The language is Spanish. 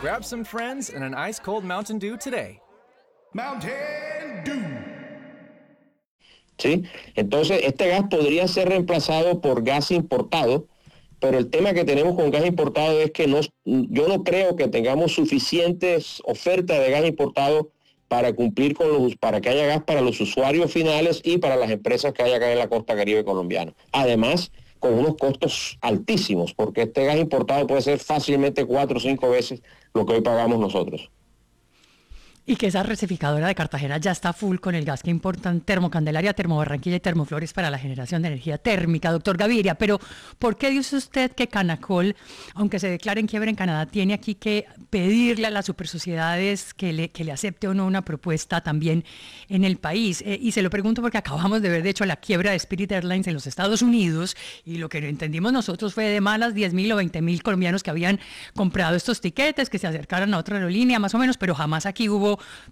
Grab some friends and an ice-cold Mountain Dew today. Mountain Dew. ¿Sí? Entonces, este gas podría ser reemplazado por gas importado, pero el tema que tenemos con gas importado es que yo no creo que tengamos suficientes ofertas de gas importado para cumplir para que haya gas para los usuarios finales y para las empresas que hay acá en la costa Caribe colombiana. Además, con unos costos altísimos, porque este gas importado puede ser fácilmente 4 o 5 veces lo que hoy pagamos nosotros. Y que esa rectificadora de Cartagena ya está full con el gas que importan Termocandelaria, Termobarranquilla y Termoflores para la generación de energía térmica. Doctor Gaviria, pero ¿por qué dice usted que Canacol, aunque se declare en quiebra en Canadá, tiene aquí que pedirle a las supersociedades que le acepte o no una propuesta también en el país? Y se lo pregunto porque acabamos de ver, de hecho, la quiebra de Spirit Airlines en los Estados Unidos, y lo que entendimos nosotros fue de malas 10.000 o 20.000 colombianos que habían comprado estos tiquetes, que se acercaran a otra aerolínea más o menos, pero jamás aquí hubo